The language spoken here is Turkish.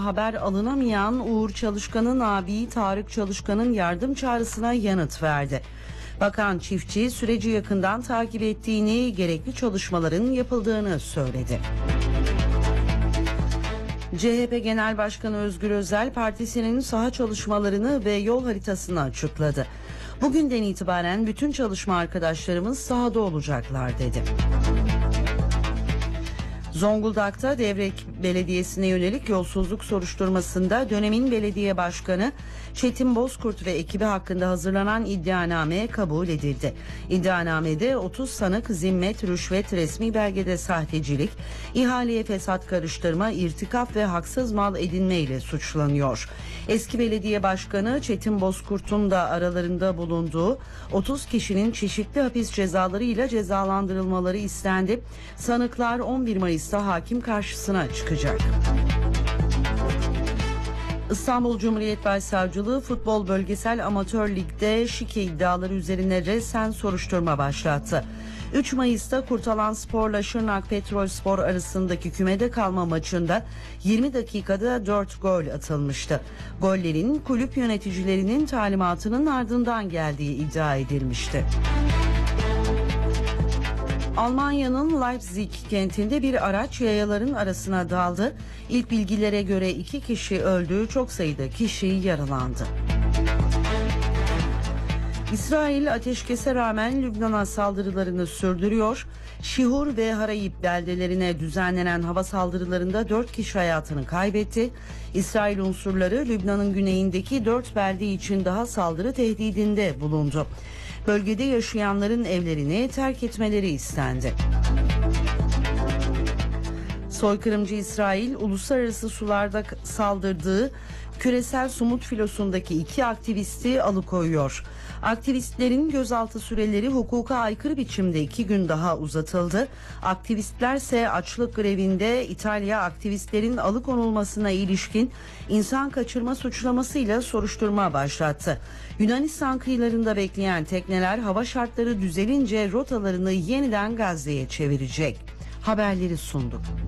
haber alınamayan Uğur Çalışkan'ın abi Tarık Çalışkan'ın yardım çağrısına yanıt verdi. Bakan çiftçi süreci yakından takip ettiğini, gerekli çalışmaların yapıldığını söyledi. CHP Genel Başkanı Özgür Özel partisinin saha çalışmalarını ve yol haritasını açıkladı. Bugünden itibaren bütün çalışma arkadaşlarımız sahada olacaklar dedi. Zonguldak'ta Devrek Belediyesi'ne yönelik yolsuzluk soruşturmasında dönemin belediye başkanı Çetin Bozkurt ve ekibi hakkında hazırlanan iddianame kabul edildi. İddianamede 30 sanık zimmet, rüşvet, resmi belgede sahtecilik, ihaleye fesat karıştırma, irtikap ve haksız mal edinme ile suçlanıyor. Eski belediye başkanı Çetin Bozkurt'un da aralarında bulunduğu 30 kişinin çeşitli hapis cezalarıyla cezalandırılmaları istendi. Sanıklar 11 Mayıs'ta hakim karşısına çıkacak. İstanbul Cumhuriyet Başsavcılığı Futbol Bölgesel Amatör Lig'de şike iddiaları üzerine resen soruşturma başlattı. 3 Mayıs'ta Kurtalanspor'la Şırnak Petrolspor arasındaki kümede kalma maçında 20 dakikada 4 gol atılmıştı. Gollerin kulüp yöneticilerinin talimatının ardından geldiği iddia edilmişti. Almanya'nın Leipzig kentinde bir araç yayaların arasına daldı. İlk bilgilere göre 2 kişi öldü, çok sayıda kişi yaralandı. İsrail ateşkese rağmen Lübnan'a saldırılarını sürdürüyor. Şihur ve Harayip beldelerine düzenlenen hava saldırılarında 4 kişi hayatını kaybetti. İsrail unsurları Lübnan'ın güneyindeki 4 belde için daha saldırı tehdidinde bulundu. Bölgede yaşayanların evlerini terk etmeleri istendi. Soykırımcı İsrail, uluslararası sularda saldırdığı küresel sumut filosundaki 2 aktivisti alıkoyuyor. Aktivistlerin gözaltı süreleri hukuka aykırı biçimde 2 gün daha uzatıldı. Aktivistlerse açlık grevinde İtalya aktivistlerin alıkonulmasına ilişkin insan kaçırma suçlamasıyla soruşturma başlattı. Yunanistan kıyılarında bekleyen tekneler hava şartları düzelince rotalarını yeniden Gazze'ye çevirecek. Haberleri sunduk.